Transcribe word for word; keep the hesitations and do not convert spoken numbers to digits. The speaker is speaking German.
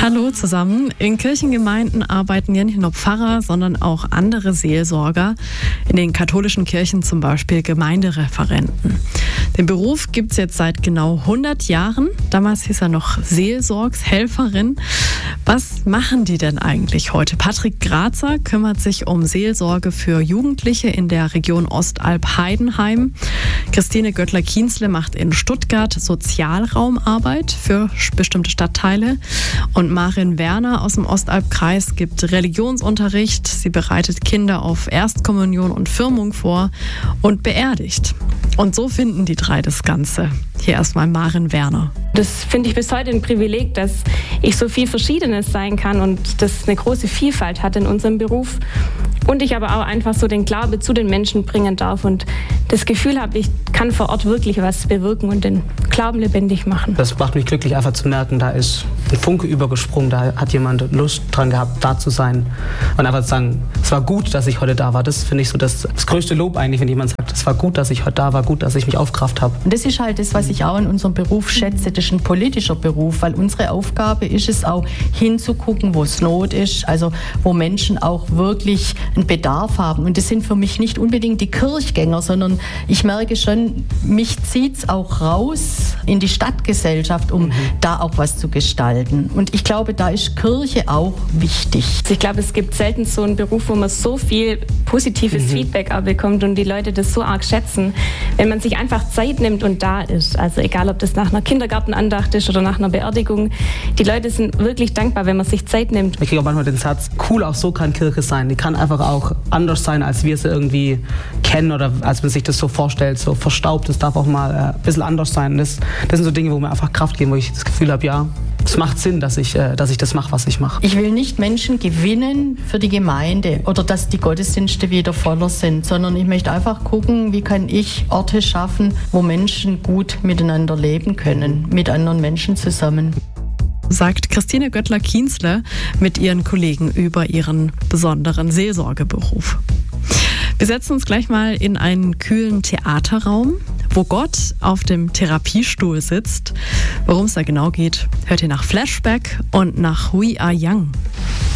Hallo zusammen. In Kirchengemeinden arbeiten ja nicht nur Pfarrer, sondern auch andere Seelsorger. In den katholischen Kirchen zum Beispiel Gemeindereferenten. Den Beruf gibt es jetzt seit genau hundert Jahren. Damals hieß er noch Seelsorgshelferin. Was machen die denn eigentlich heute? Patrick Grazer kümmert sich um Seelsorge für Jugendliche in der Region Ostalb-Heidenheim. Christine Göttler-Kienzle macht in Stuttgart Sozialraumarbeit für bestimmte Stadtteile. Und Marin Werner aus dem Ostalbkreis gibt Religionsunterricht. Sie bereitet Kinder auf Erstkommunion und Firmung vor und beerdigt. Und so finden die drei das Ganze. Hier erstmal Marin Werner. Das finde ich bis heute ein Privileg, dass ich so viel Verschiedenes sein kann und das eine große Vielfalt hat in unserem Beruf. Und ich aber auch einfach so den Glaube zu den Menschen bringen darf und das Gefühl habe, ich kann vor Ort wirklich was bewirken und den Glauben lebendig machen. Das macht mich glücklich, einfach zu merken, da ist ein Funke übergesprungen, da hat jemand Lust dran gehabt, da zu sein. Und einfach zu sagen, es war gut, dass ich heute da war. Das finde ich so das, das größte Lob eigentlich, wenn jemand sagt, es war gut, dass ich heute da war, gut, dass ich mich aufgerafft habe. Und das ist halt das, was ich auch in unserem Beruf schätze. Das ist ein politischer Beruf, weil unsere Aufgabe ist es auch, hinzugucken, wo es Not ist, also wo Menschen auch wirklich einen Bedarf haben. Und das sind für mich nicht unbedingt die Kirchgänger, sondern ich merke schon, mich zieht es auch raus in die Stadtgesellschaft, um mhm. da auch was zu gestalten. Und ich glaube, da ist Kirche auch wichtig. Ich glaube, es gibt selten so einen Beruf, wo man so viel positives mhm. Feedback auch bekommt und die Leute das so arg schätzen, wenn man sich einfach Zeit nimmt und da ist. Also egal, ob das nach einer Kindergartenandacht ist oder nach einer Beerdigung. Die Leute sind wirklich dankbar, wenn man sich Zeit nimmt. Ich kriege auch manchmal den Satz, cool, auch so kann Kirche sein. Die kann einfach auch anders sein, als wir sie irgendwie kennen oder als man sich das so vorstellt, so verstaubt. Es darf auch mal äh, ein bisschen anders sein. Das, das sind so Dinge, wo mir einfach Kraft geben, wo ich das Gefühl habe, ja, es macht Sinn, dass ich, äh, dass ich das mache, was ich mache. Ich will nicht Menschen gewinnen für die Gemeinde oder dass die Gottesdienste wieder voller sind, sondern ich möchte einfach gucken, wie kann ich Orte schaffen, wo Menschen gut miteinander leben können, mit anderen Menschen zusammen. Sagt Christine Göttler-Kienzle mit ihren Kollegen über ihren besonderen Seelsorgeberuf. Wir setzen uns gleich mal in einen kühlen Theaterraum, wo Gott auf dem Therapiestuhl sitzt. Worum es da genau geht, hört ihr nach Flashback und nach We Are Young.